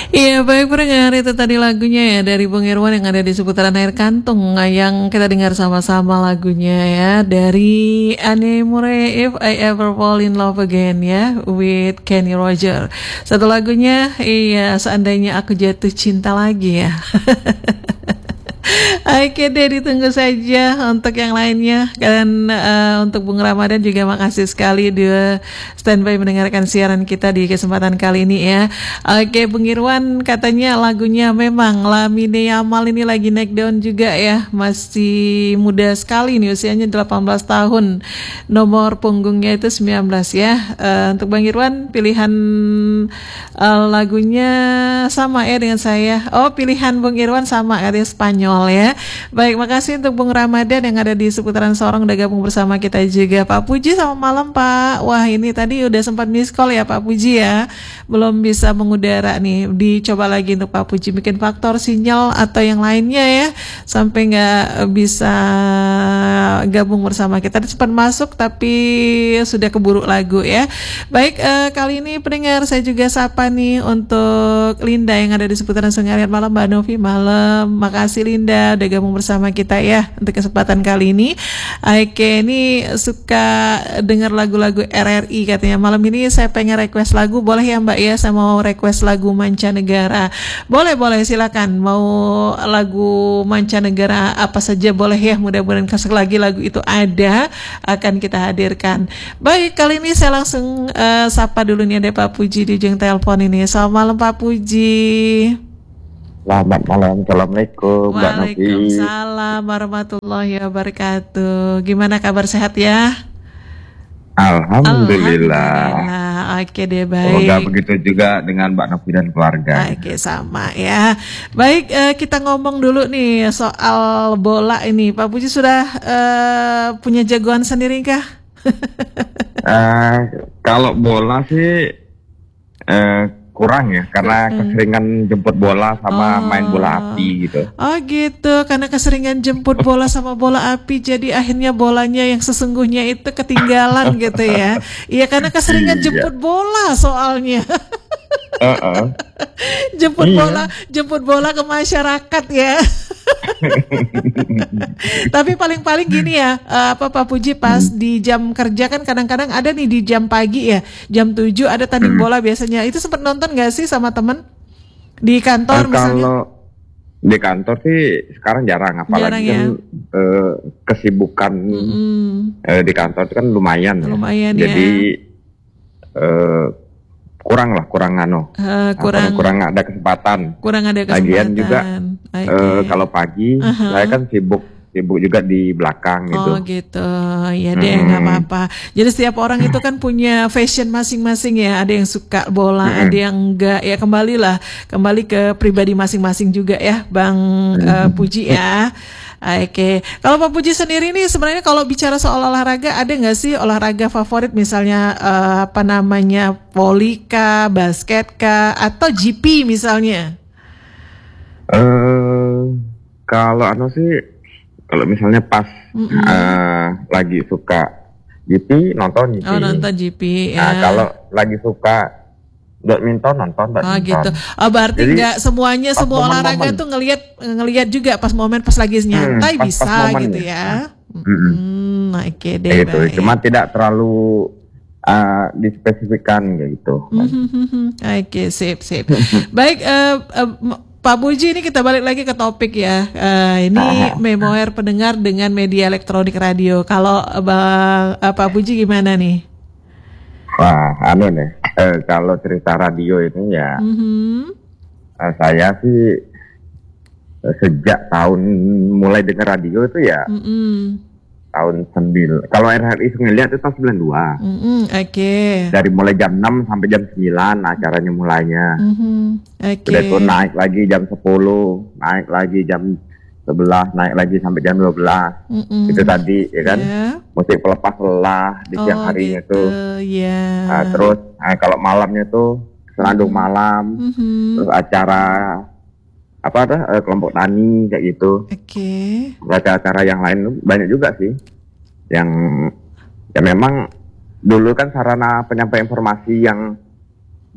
Iya, baik pendengar, itu tadi lagunya ya dari Bung Irwan yang ada di seputaran air kantung yang kita dengar sama-sama lagunya ya dari Anemone If I Ever Fall in Love Again ya with Kenny Roger. Satu lagunya iya seandainya aku jatuh cinta lagi ya. Oke deh, ditunggu saja untuk yang lainnya. Dan untuk Bung Ramadan juga makasih sekali dia standby mendengarkan siaran kita di kesempatan kali ini ya. Oke, Bung Irwan katanya lagunya memang Lamine Yamal ini lagi naik daun juga ya. Masih muda sekali nih, usianya 18 tahun. Nomor punggungnya itu 19 ya. Untuk Bang Irwan pilihan lagunya sama ya dengan saya. Oh, pilihan Bung Irwan sama katanya Spanyol ya. Baik, makasih untuk Bung Ramadan yang ada di seputaran Sorong udah gabung bersama kita juga. Pak Puji, selamat malam Pak. Wah, ini tadi udah sempat miss call ya Pak Puji ya. Belum bisa mengudara nih. Dicoba lagi untuk Pak Puji bikin faktor sinyal atau yang lainnya ya. Sampai nggak bisa gabung bersama kita. Tadi sempat masuk tapi sudah keburu lagu ya. Baik, kali ini pendengar saya juga sapa nih untuk Linda yang ada di seputaran Sengarian. Malam Mbak Novi, malam. Makasih Linda udah gabung bersama kita ya untuk kesempatan kali ini. Oke, ini suka dengar lagu-lagu RRI katanya. Malam ini saya pengen request lagu, boleh ya Mbak ya? Saya mau request lagu mancanegara. Boleh silakan. Mau lagu mancanegara apa saja boleh ya. Mudah-mudahan sekali lagi lagu itu ada akan kita hadirkan. Baik, kali ini saya langsung sapa dulu nih ada Pak Puji di ujung telepon ini. Selamat malam Pak Puji. Selamat malam, Assalamualaikum Mbak Novi. Waalaikumsalam warahmatullahi wabarakatuh. Gimana kabar, sehat ya? Alhamdulillah. Oke deh, baik. Semoga begitu juga dengan Mbak Novi dan keluarga. Oke, sama ya. Baik, kita ngomong dulu nih soal bola ini. Pak Puji sudah punya jagoan sendiri kah? Kalau bola sih kurang ya, karena keseringan jemput bola sama main bola api gitu. Oh gitu, karena keseringan jemput bola sama bola api, jadi akhirnya bolanya yang sesungguhnya itu ketinggalan gitu ya. Iya, karena keseringan jemput bola soalnya. Jemput bola ke masyarakat ya. Tapi paling gini ya, Pak Puji pas di jam kerja kan kadang-kadang ada nih di jam pagi ya, jam 7 ada tanding bola biasanya. Itu sempat nonton gak sih sama temen di kantor misalnya? Kalau di kantor sih sekarang jarang, apalagi jarang, kan kesibukan di kantor itu kan lumayan jadi kurang ada kesempatan. Lagian juga kalau pagi saya kan sibuk juga di belakang gitu. Oh gitu, ya deh, nggak apa-apa. Jadi setiap orang itu kan punya fashion masing-masing ya. Ada yang suka bola, ada yang enggak. Ya kembali ke pribadi masing-masing juga ya, Bang Puji ya. Oke, kalau Pak Puji sendiri nih sebenarnya kalau bicara soal olahraga, ada nggak sih olahraga favorit misalnya voli kah, basket kah, atau GP misalnya? Kalau kalau misalnya pas lagi suka GP, nonton GP. Oh, nonton GP ya. Nah, kalau lagi suka badminton, nonton badminton. Oh gitu. Oh, berarti nggak semuanya, semua olahraga tuh ngelihat juga pas lagi nyantai bisa pas gitu ya. Oke deh. Gitu. Cuma tidak terlalu dispesifikkan gitu. Oke, sip. Baik, Pak Puji, ini kita balik lagi ke topik ya. Ini memoir pendengar dengan media elektronik radio. Kalau Pak Puji gimana nih? Wah, nih. Kalau cerita radio ini ya, saya sih sejak mulai dengar radio itu ya tahun 9. Kalau RRI ngeliat itu tahun 92. Oke. Dari mulai jam 6 sampai jam 9 acaranya mulainya. Oke. Udah itu naik lagi jam 10, naik lagi jam 11, naik lagi sampai jam 12. Itu tadi ya kan, musik pelepas lelah di siang harinya gitu, tuh. Nah, terus kalau malamnya tuh senandung malam, terus acara kelompok tani kayak gitu. Acara-acara yang lain banyak juga sih, yang ya memang dulu kan sarana penyampaian informasi yang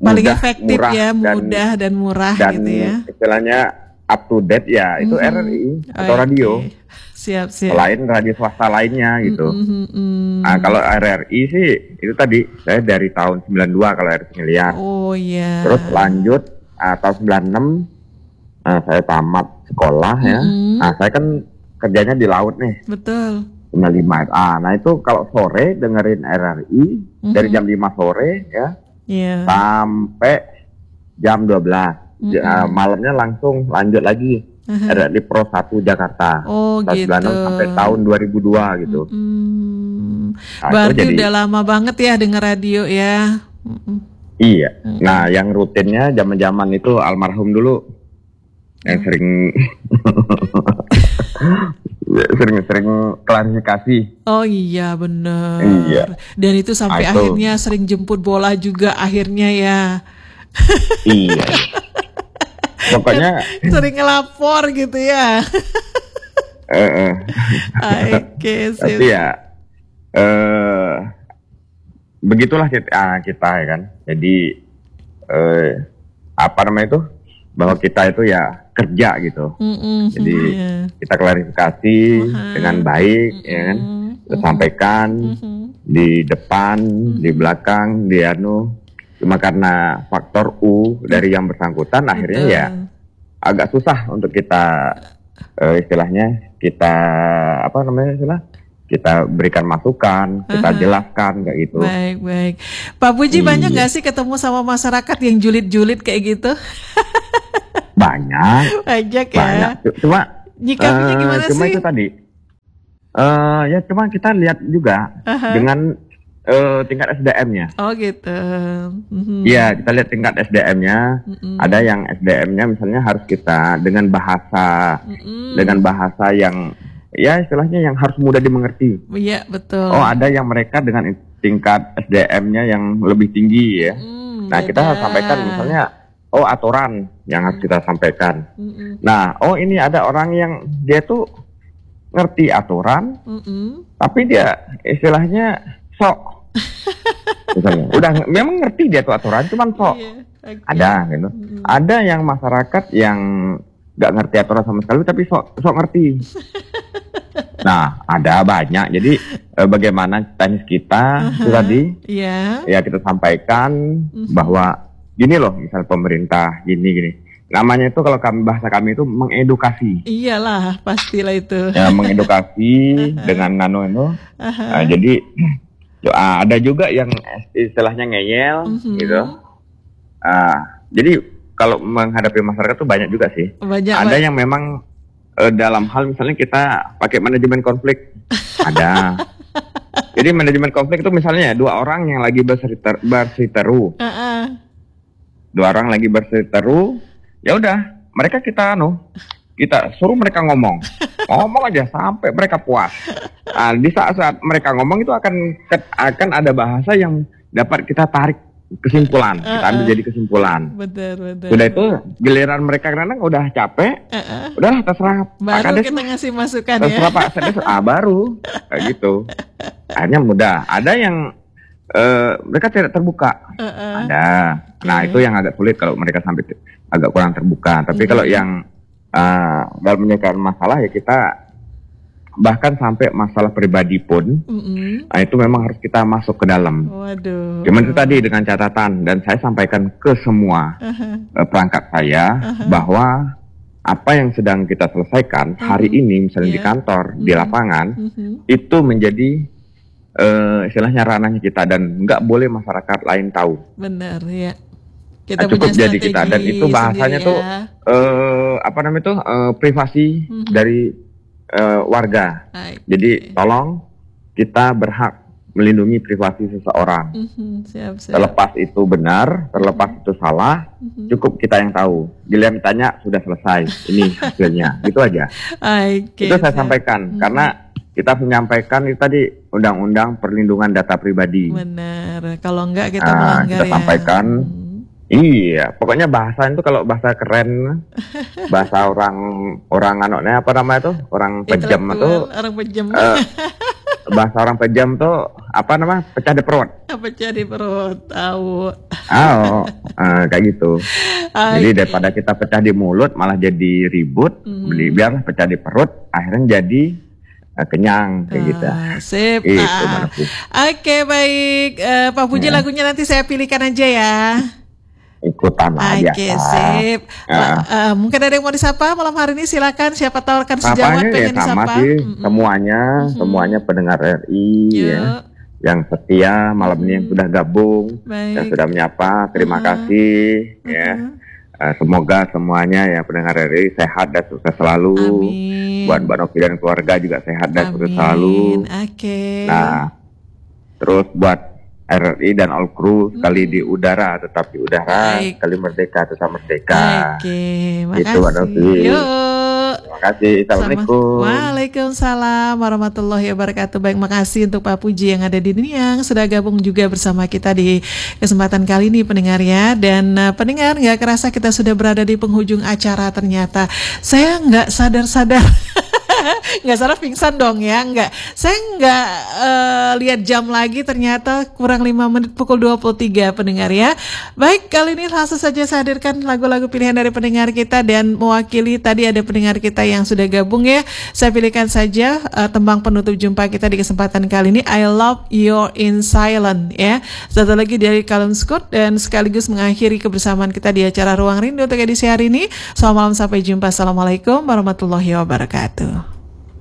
paling efektif ya, mudah dan murah dan gitu ya. Istilahnya up to date ya, itu RRI atau radio. Siap. Selain radio swasta lainnya gitu. Nah, kalau RRI sih itu tadi saya dari tahun 92 kalau RRI ngeliat. Oh iya. Terus lanjut tahun 96 saya tamat sekolah ya. Nah, saya kan kerjanya di laut nih. Betul. 95. Nah itu kalau sore dengerin RRI dari jam 5 sore ya. Sampai jam 12. Malamnya langsung lanjut lagi. Ada di Pro 1 Jakarta. Oh gitu. Sampai tahun 2002 gitu. Nah, berarti udah lama banget ya denger radio ya. Iya. Nah yang rutinnya zaman-zaman itu almarhum dulu. Yang sering klarifikasi. Oh iya bener. Iya. Dan itu sampai akhirnya sering jemput bola juga akhirnya ya. Iya. Pokoknya sering ngelapor gitu ya. Oke, tapi ya begitulah kita ya kan. Jadi apa namanya itu, bahwa kita itu ya kerja gitu. Jadi kita klarifikasi dengan baik ya kan. Kita sampaikan di depan, di belakang, di cuma karena faktor dari yang bersangkutan akhirnya ya agak susah untuk kita istilahnya kita kita berikan masukan, kita jelaskan kayak gitu. Baik. Pak Puji banyak nggak sih ketemu sama masyarakat yang julid-julid kayak gitu? Banyak ya. Cuma nyikapinya gimana cuma sih? Itu tadi. Ya cuma kita lihat juga dengan tingkat SDM-nya. Oh gitu. Iya, kita lihat tingkat SDM-nya. Ada yang SDM-nya misalnya harus kita dengan bahasa yang ya istilahnya yang harus mudah dimengerti. Iya, betul. Oh, ada yang mereka dengan tingkat SDM-nya yang lebih tinggi ya. Nah, kita harus sampaikan misalnya aturan yang harus kita sampaikan. Nah, ini ada orang yang dia tuh ngerti aturan, tapi dia istilahnya sok. Misalnya, udah memang ngerti dia tuh aturan, cuman sok. Ada gitu. Ada yang masyarakat yang nggak ngerti aturan sama sekali, tapi sok ngerti. Nah, ada banyak. Jadi bagaimana teknis kita itu tadi, ya kita sampaikan bahwa gini loh, misal pemerintah gini. Namanya itu kalau bahasa kami itu mengedukasi. Iyalah, pastilah itu. Ya, mengedukasi dengan itu. Nah, jadi ada juga yang istilahnya ngeyel gitu. Jadi kalau menghadapi masyarakat tuh banyak juga sih. Ada yang memang dalam hal misalnya kita pakai manajemen konflik. Ada. Jadi manajemen konflik itu misalnya dua orang yang lagi bersiteru. Dua orang lagi bersiteru, ya udah mereka kita suruh mereka ngomong aja sampai mereka puas. Nah, di saat mereka ngomong itu akan ada bahasa yang dapat kita tarik kesimpulan, kita ambil jadi kesimpulan. Betul. Udah itu giliran mereka kadang udah capek, udah terserah baru Pak Kades, kita ngasih masukan terserah ya. Pak Kades, baru kayak gitu. Akhirnya mudah. Ada yang mereka tidak terbuka, ada. Nah itu yang agak sulit kalau mereka sampai agak kurang terbuka. Tapi kalau yang dalam menyelesaikan masalah ya kita bahkan sampai masalah pribadi pun, nah itu memang harus kita masuk ke dalam. Waduh. Cuman itu tadi dengan catatan, dan saya sampaikan ke semua perangkat saya bahwa apa yang sedang kita selesaikan hari ini misalnya di kantor, di lapangan, itu menjadi istilahnya ranahnya kita dan nggak boleh masyarakat lain tahu. Benar ya. Kita cukup punya jadi kita, dan itu bahasanya tuh privasi dari warga. Jadi tolong kita berhak melindungi privasi seseorang. Siap. Terlepas itu benar, terlepas itu salah, cukup kita yang tahu. Giliran tanya sudah selesai, ini hasilnya, gitu aja. Itu saya sampaikan karena kita menyampaikan itu tadi undang-undang perlindungan data pribadi. Benar. Kalau enggak kita melanggar kita sampaikan. Iya, pokoknya bahasa itu kalau bahasa keren, bahasa orang anaknya apa namanya tuh, orang pejam itu, orang pejam. bahasa orang pejam tuh apa namanya? Pecah di perut. Pecah di perut, tahu. Kayak gitu. Jadi daripada kita pecah di mulut malah jadi ribut, biarlah pecah di perut, akhirnya jadi kenyang kayak gitu. Sip. Oke, baik. Pak Puji, lagunya nanti saya pilihkan aja ya. Ikutan aja. Oke, sip. Mungkin ada yang mau disapa malam hari ini, silakan. Siapa tahu rekan sejawat pengen disapa. Sama sih, semuanya pendengar RI ya, yang setia malam ini yang sudah gabung, yang sudah menyapa. Terima kasih ya. Semoga semuanya ya pendengar RI sehat dan sukses selalu. Amin. Buat Mbak Novi dan keluarga juga sehat dan sukses selalu. Nah, terus buat RRI dan all crew, sekali di udara tetap di udara, sekali merdeka tetap merdeka. Makasih. Itu Mbak Novi. Terima kasih. Assalamualaikum. Waalaikumsalam warahmatullahi wabarakatuh. Baik, makasih untuk Pak Puji yang ada di Niang sudah gabung juga bersama kita di kesempatan kali ini pendengar ya. Dan pendengar, nggak kerasa kita sudah berada di penghujung acara ternyata. Saya nggak sadar-sadar. Nggak salah pingsan dong ya, nggak. Saya nggak lihat jam lagi, ternyata kurang 5 menit pukul 23 pendengar ya. Baik, kali ini langsung saja saya hadirkan lagu-lagu pilihan dari pendengar kita, dan mewakili tadi ada pendengar kita yang sudah gabung ya. Saya pilihkan saja tembang penutup jumpa kita di kesempatan kali ini, I Love You're in Silence ya. Satu lagi dari Callum Scott, dan sekaligus mengakhiri kebersamaan kita di acara Ruang Rindu untuk edisi hari ini. Selamat malam, sampai jumpa. Assalamualaikum warahmatullahi wabarakatuh.